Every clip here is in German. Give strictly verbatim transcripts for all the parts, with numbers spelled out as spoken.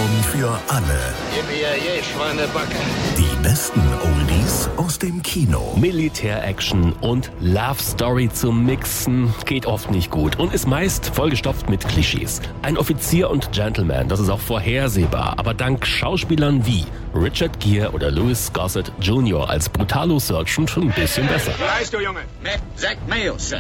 Sendung für alle. Yippie, Schweinebacke. Die besten Oldies aus dem Kino. Militär-Action und Love-Story zu mixen geht oft nicht gut und ist meist vollgestopft mit Klischees. Ein Offizier und Gentleman, das ist auch vorhersehbar, aber dank Schauspielern wie Richard Gere oder Louis Gossett Junior als Brutalo Sergeant schon ein bisschen besser. Wie heißt du, Junge? Zack Mayo, Sir.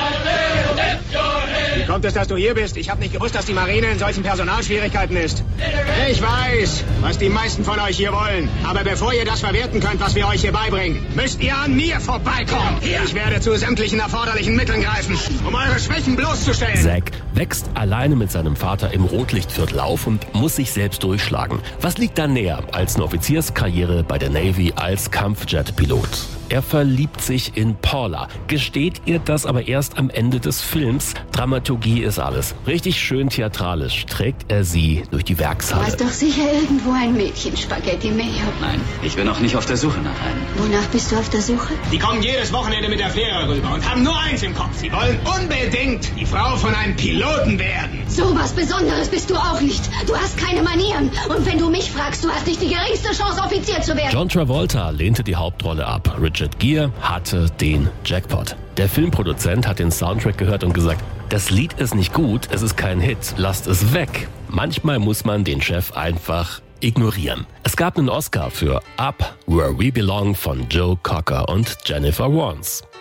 Wie kommt es, dass du hier bist? Ich habe nicht gewusst, dass die Marine in solchen Personalschwierigkeiten ist. Ich weiß, was die meisten von euch hier wollen. Aber bevor ihr das verwerten könnt, was wir euch hier beibringen, müsst ihr an mir vorbeikommen. Ich werde zu sämtlichen erforderlichen Mitteln greifen, um eure Schwächen bloßzustellen. Zack wächst alleine mit seinem Vater im Rotlichtviertel auf und muss sich selbst durchschlagen. Was liegt da näher als eine Offizierskarriere bei der Navy als Kampfjet-Pilot? Er verliebt sich in Paula, gesteht ihr das aber erst am Ende des Films. Dramaturgie ist alles. Richtig schön theatralisch trägt er sie durch die Du Werkshalle. hast doch sicher irgendwo ein Mädchen, Spaghetti Mayo. Nein, ich bin auch nicht auf der Suche nach einem. Wonach bist du auf der Suche? Die kommen jedes Wochenende mit der Fähre rüber und haben nur eins im Kopf. Sie wollen unbedingt die Frau von einem Piloten werden. So was Besonderes bist du auch nicht. Du hast keine Manieren. Und wenn du mich fragst, du hast nicht die geringste Chance, Offizier zu werden. John Travolta lehnte die Hauptrolle ab. Richard Gere hatte den Jackpot. Der Filmproduzent hat den Soundtrack gehört und gesagt, das Lied ist nicht gut, es ist kein Hit, lasst es weg. Manchmal muss man den Chef einfach ignorieren. Es gab einen Oscar für Up Where We Belong von Joe Cocker und Jennifer Warnes.